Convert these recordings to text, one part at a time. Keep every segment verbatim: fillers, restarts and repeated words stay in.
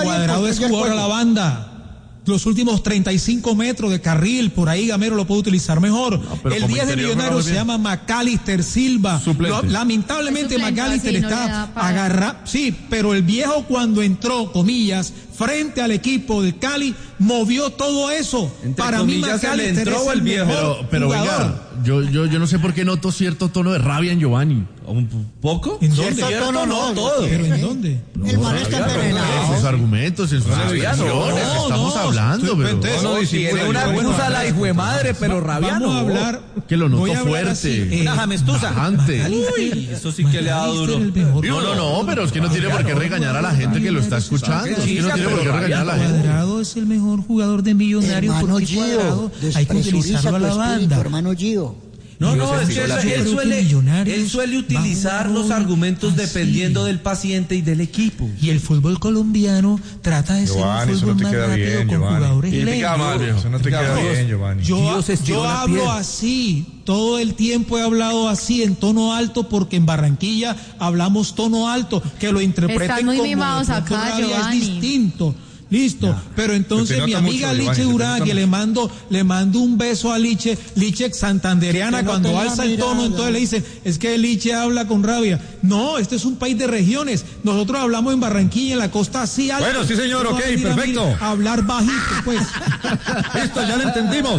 Cuadrado es jugador a la banda. Los últimos treinta y cinco metros de carril, por ahí Gamero lo puede utilizar mejor. No, el diez de Millonarios se llama Macalister Silva. Lo, lamentablemente Macalister está agarrado. Sí, pero el viejo cuando entró, comillas, frente al equipo de Cali, movió todo eso. Entre Para mí Macalister es el viejo. Pero, pero venga, yo, yo, yo no sé por qué noto cierto tono de rabia en Giovanni. ¿Un poco? ¿En dónde? Cierto tono, no, no, todo. ¿Pero en dónde? No, el man está envenenado. En sus argumentos, en sus expresiones, no, estamos no, hablando, pero... Entonces, no, no, si tiene una excusa la hijo de madre, pero rabiano. Vamos a hablar... Que lo noto Así, fuerte. eh, una jamestuza. Uy, eso sí que le ha dado duro. No, no, no, pero es que no tiene por qué regañar a la gente que lo está escuchando. Es que no tiene por qué regañar a la gente. Cuadrado es el mejor jugador de Millonarios porque Cuadrado hay que utilizarlo a la banda. Hermano Gio. No, no, es que él, él suele, él suele utilizar los argumentos dependiendo del paciente y del equipo. Y el fútbol colombiano trata de Giovanni, ser un fútbol más rápido bien, con Giovanni. jugadores Y te lentos. queda mal, viejo. Eso no te queda bien, Giovanni. Yo, yo hablo así, todo el tiempo he hablado así, en tono alto, porque en Barranquilla hablamos tono alto, que lo interpreten Están muy como mimados acá, rabia Giovanni. es distinto. Listo, no. Pero entonces mi amiga mucho, Liche Durán, que le mando, le mando un beso a Liche, Liche santandereana, no cuando alza el tono, entonces le dice, es que Liche habla con rabia. No, este es un país de regiones. Nosotros hablamos en Barranquilla, en la costa así alto. Bueno, sí señor, ok, perfecto. A hablar bajito, pues. Listo, ya lo entendimos.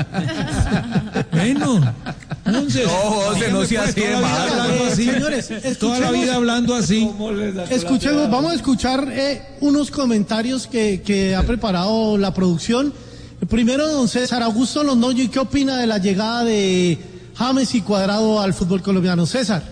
Bueno. Entonces, no, José, no sea así, así. Señores, toda la vida hablando así. Escuchemos, vamos a escuchar eh, unos comentarios que, que ha preparado la producción. Primero, don César Augusto Londoño, ¿y qué opina de la llegada de James y Cuadrado al fútbol colombiano? César.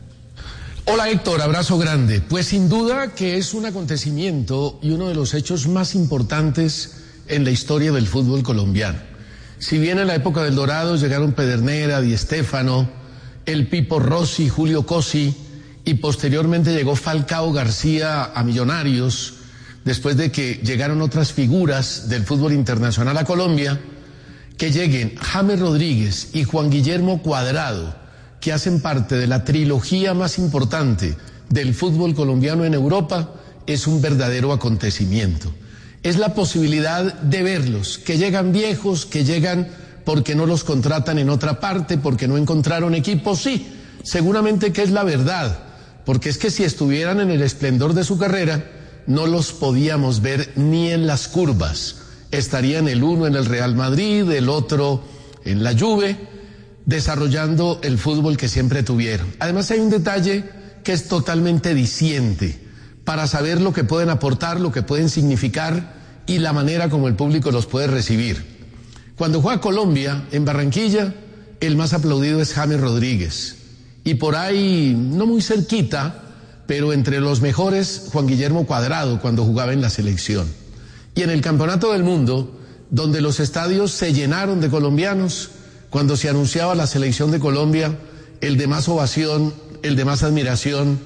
Hola Héctor, abrazo grande. Pues sin duda que es un acontecimiento y uno de los hechos más importantes en la historia del fútbol colombiano. Si bien en la época del Dorado llegaron Pedernera, Di Stéfano, el Pipo Rossi, Julio Cosi, y posteriormente llegó Falcao García a Millonarios, después de que llegaron otras figuras del fútbol internacional a Colombia, que lleguen James Rodríguez y Juan Guillermo Cuadrado, que hacen parte de la trilogía más importante del fútbol colombiano en Europa, es un verdadero acontecimiento. Es la posibilidad de verlos, que llegan viejos, que llegan porque no los contratan en otra parte, porque no encontraron equipo, sí, seguramente que es la verdad, porque es que si estuvieran en el esplendor de su carrera, no los podíamos ver ni en las curvas. Estarían el uno en el Real Madrid, el otro en la Juve, desarrollando el fútbol que siempre tuvieron. Además hay un detalle que es totalmente diciente, para saber lo que pueden aportar, lo que pueden significar y la manera como el público los puede recibir. Cuando juega Colombia, en Barranquilla, el más aplaudido es James Rodríguez. Y por ahí, no muy cerquita, pero entre los mejores, Juan Guillermo Cuadrado, cuando jugaba en la selección. Y en el Campeonato del Mundo, donde los estadios se llenaron de colombianos, cuando se anunciaba la selección de Colombia, el de más ovación, el de más admiración,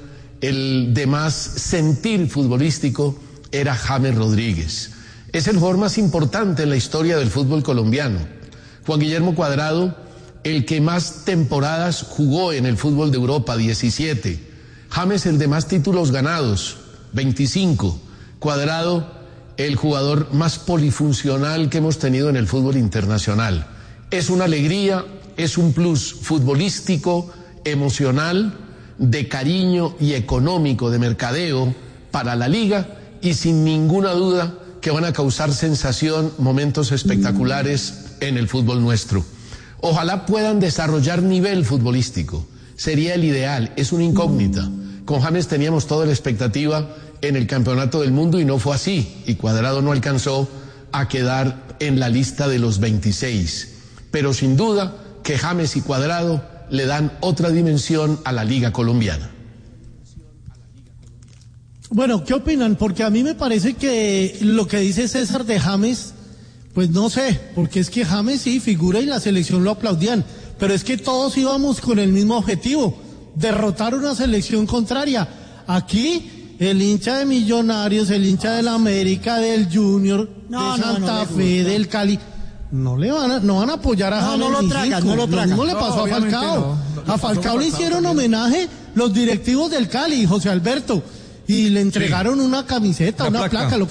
el de más sentir futbolístico era James Rodríguez. Es el jugador más importante en la historia del fútbol colombiano. Juan Guillermo Cuadrado, el que más temporadas jugó en el fútbol de Europa, diecisiete. James, el de más títulos ganados, veinticinco. Cuadrado, el jugador más polifuncional que hemos tenido en el fútbol internacional. Es una alegría, es un plus futbolístico, emocional, de cariño y económico, de mercadeo para la liga, y sin ninguna duda que van a causar sensación, momentos espectaculares en el fútbol nuestro. Ojalá puedan desarrollar nivel futbolístico, sería el ideal, es una incógnita. Con James teníamos toda la expectativa en el Campeonato del Mundo y no fue así, y Cuadrado no alcanzó a quedar en la lista de los veintiséis. Pero sin duda que James y Cuadrado le dan otra dimensión a la Liga Colombiana. Bueno, ¿qué opinan? Porque a mí me parece que lo que dice César de James, pues no sé, porque es que James sí figura y la selección lo aplaudían, pero es que todos íbamos con el mismo objetivo, derrotar una selección contraria. Aquí, el hincha de Millonarios, el hincha del América, del Junior, no, de Santa no, no Fe, del Cali, no le van a, no van a apoyar a James. No, no lo tragan, no lo tragan. Lo mismo le pasó no, a Falcao. No. A Falcao le hicieron homenaje los directivos del Cali, José Alberto, y le entregaron sí. una camiseta, una, una placa, placa lo